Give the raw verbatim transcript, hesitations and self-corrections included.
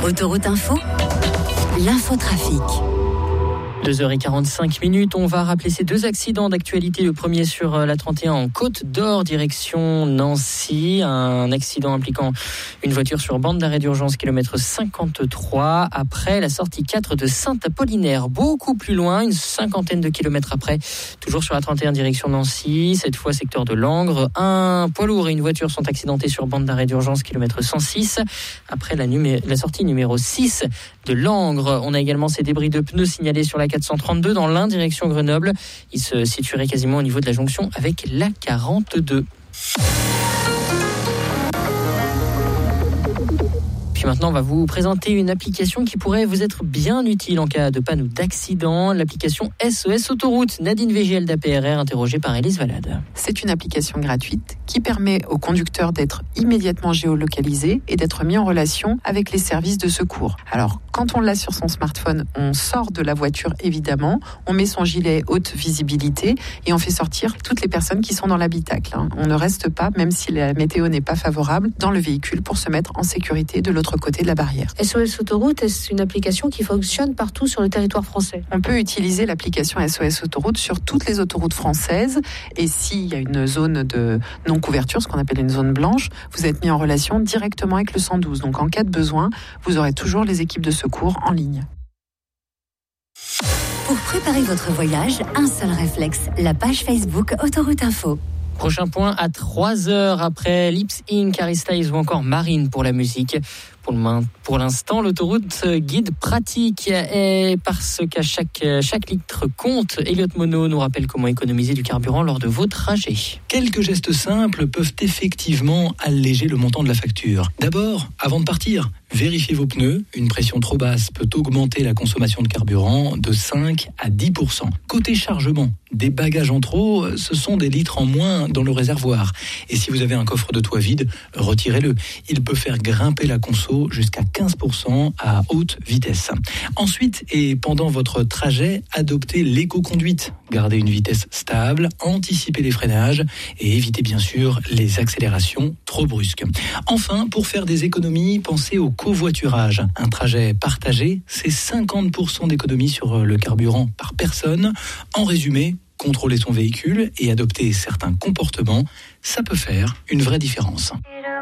Autoroute Info, l'infotrafic. deux heures quarante-cinq minutes, on va rappeler ces deux accidents d'actualité. Le premier sur la trente et un en Côte d'Or, direction Nancy. Un accident impliquant une voiture sur bande d'arrêt d'urgence, kilomètre cinquante-trois. Après la sortie quatre de Saint-Apollinaire, beaucoup plus loin, une cinquantaine de kilomètres après, toujours sur la trente et un direction Nancy, cette fois secteur de Langres. Un poids lourd et une voiture sont accidentés sur bande d'arrêt d'urgence, kilomètre cent six. Après la, numé- la sortie numéro six de Langres, on a également ces débris de pneus signalés sur la quatre cent trente-deux dans l'Ain, direction Grenoble. Il se situerait quasiment au niveau de la jonction avec la quarante-deux. Puis maintenant, on va vous présenter une application qui pourrait vous être bien utile en cas de panne ou d'accident. L'application S O S Autoroute. Nadine V G L d'A P R R, interrogée par Élise Valade. C'est une application gratuite qui permet aux conducteurs d'être immédiatement géolocalisés et d'être mis en relation avec les services de secours. Alors, quand on l'a sur son smartphone, on sort de la voiture évidemment, on met son gilet haute visibilité et on fait sortir toutes les personnes qui sont dans l'habitacle. On ne reste pas, même si la météo n'est pas favorable, dans le véhicule pour se mettre en sécurité de l'autre côté de la barrière. S O S Autoroute, est une application qui fonctionne partout sur le territoire français? On peut utiliser l'application S O S Autoroute sur toutes les autoroutes françaises et s'il y a une zone de non-couverture, ce qu'on appelle une zone blanche, vous êtes mis en relation directement avec le cent douze. Donc en cas de besoin, vous aurez toujours les équipes de secours en ligne. Pour préparer votre voyage, un seul réflexe, la page Facebook Autoroute Info. Prochain point à trois heures après Lips Incorporated, Harry Styles ou encore Marine pour la musique. Pour, le, pour l'instant, l'autoroute guide pratique et parce qu'à chaque, chaque litre compte, Elliot Monod nous rappelle comment économiser du carburant lors de vos trajets. Quelques gestes simples peuvent effectivement alléger le montant de la facture. D'abord, avant de partir, vérifiez vos pneus. Une pression trop basse peut augmenter la consommation de carburant de cinq à dix pour cent. Côté chargement, des bagages en trop, ce sont des litres en moins dans le réservoir. Et si vous avez un coffre de toit vide, retirez-le. Il peut faire grimper la conso jusqu'à quinze pour cent à haute vitesse. Ensuite, et pendant votre trajet, adoptez l'éco-conduite. Gardez une vitesse stable, anticipez les freinages et évitez bien sûr les accélérations trop brusques. Enfin, pour faire des économies, pensez au covoiturage. Un trajet partagé, c'est cinquante pour cent d'économie sur le carburant par personne. En résumé, contrôler son véhicule et adopter certains comportements, ça peut faire une vraie différence.